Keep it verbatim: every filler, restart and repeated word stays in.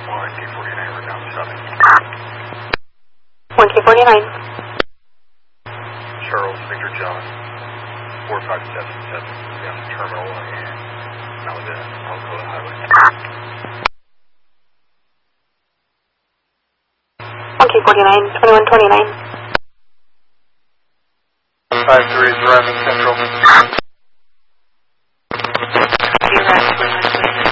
one K forty-nine, we're down seven. one K forty-nine. Charles, Victor John, four five seven seven, down the terminal and now the Alcoa Highway. one K forty-nine, twenty-one twenty-nine. five three is arriving central.